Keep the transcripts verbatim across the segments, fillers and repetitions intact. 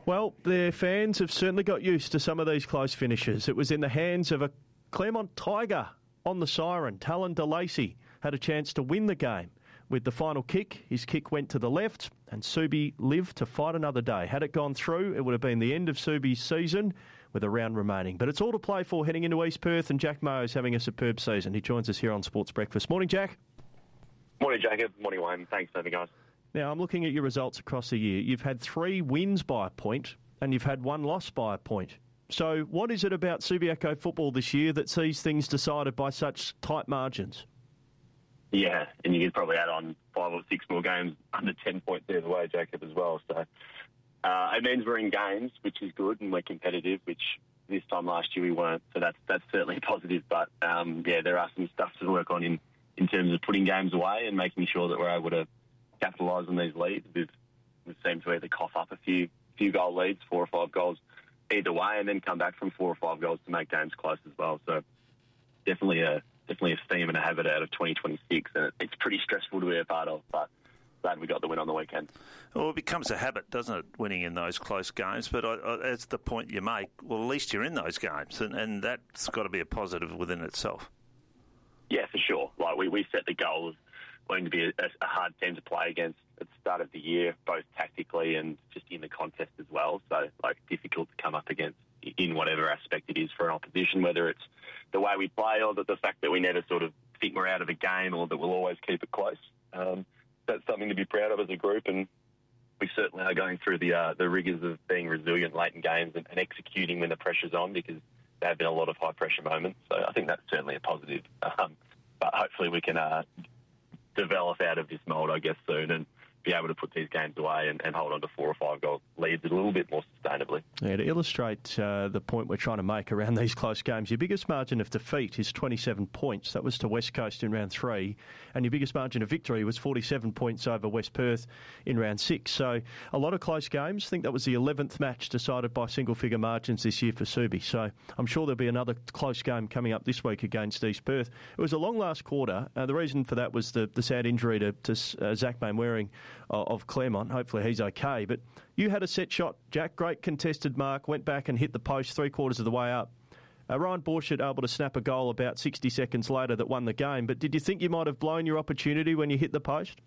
Well, their fans have certainly got used to some of these close finishes. It was in the hands of a Claremont Tiger on the siren. Talon De Lacy had a chance to win the game with the final kick. His kick went to the left and Subi lived to fight another day. Had it gone through, it would have been the end of Subi's season with a round remaining. But it's all to play for heading into East Perth, and Jack Mayo's having a superb season. He joins us here on Sports Breakfast. Morning, Jack. Morning, Jacob. Morning, Wayne. Thanks for having us. Now, I'm looking at your results across the year. You've had three wins by a point and you've had one loss by a point. So what is it about Subiaco football this year that sees things decided by such tight margins? Yeah, and you could probably add on five or six more games under ten points either way, Jacob, as well. So uh, it means we're in games, which is good, and we're competitive, which this time last year we weren't. So that's that's certainly positive. But, um, yeah, there are some stuff to work on in, in terms of putting games away and making sure that we're able to capitalise on these leads. We've, we've seemed to either cough up a few few goal leads, four or five goals either way, and then come back from four or five goals to make games close as well. So definitely a definitely a theme and a habit out of twenty twenty-six, and it's pretty stressful to be a part of, but glad we got the win on the weekend. Well, it becomes a habit, doesn't it, winning in those close games? But I, I, that's the point you make. Well, at least you're in those games, and, and that's got to be a positive within itself. Yeah, for sure. Like we, we set the goal of wanting to be a, a hard team to play against at the start of the year, both tactically and just in the contest as well. So, like, difficult to come up against in whatever aspect it is for an opposition, whether it's the way we play or the, the fact that we never sort of think we're out of a game or that we'll always keep it close. Um, that's something to be proud of as a group, and we certainly are going through the uh, the rigours of being resilient late in games and, and executing when the pressure's on, because there have been a lot of high-pressure moments. So I think that's certainly a positive. Um, but hopefully we can uh, develop out of this mould, I guess, soon, and be able to put these games away and, and hold on to four or five goal leads a little bit more sustainably. Yeah, to illustrate uh, the point we're trying to make around these close games, your biggest margin of defeat is twenty-seven points. That was to West Coast in round three. And your biggest margin of victory was forty-seven points over West Perth in round six. So a lot of close games. I think that was the eleventh match decided by single-figure margins this year for Subi. So I'm sure there'll be another close game coming up this week against East Perth. It was a long last quarter. Uh, the reason for that was the, the sad injury to, to uh, Zach Mainwaring of Claremont. Hopefully he's okay. But you had a set shot, Jack. Great contested mark. Went back and hit the post three quarters of the way up. Uh, Ryan Borchert able to snap a goal about sixty seconds later that won the game. But did you think you might have blown your opportunity when you hit the post?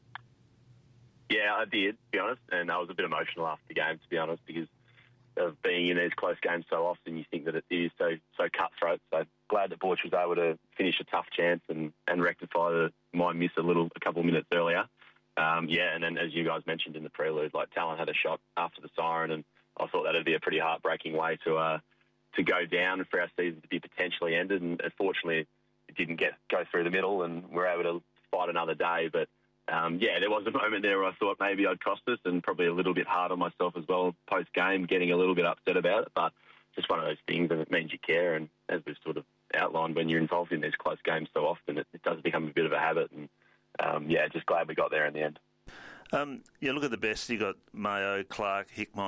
Yeah, I did, to be honest. And I was a bit emotional after the game, to be honest, because of being in these close games so often. You think that it is so so cutthroat. So glad that Borch was able to finish a tough chance and, and rectify the, my miss a little a couple of minutes earlier. Um, yeah, and then as you guys mentioned in the prelude, like Talon had a shot after the siren, and I thought that would be a pretty heartbreaking way to uh, to go down for our season to be potentially ended. And unfortunately, it didn't get go through the middle, and we were able to fight another day. But um, yeah, there was a moment there where I thought maybe I'd cost us, and probably a little bit hard on myself as well post game, getting a little bit upset about it. But just one of those things, and it means you care. And as we've sort of outlined, when you're involved in these close games so often, it, it does become a bit of a habit. And Um, yeah, just glad we got there in the end. Um, you look at the best. You got Mayo, Clark, Hickmott,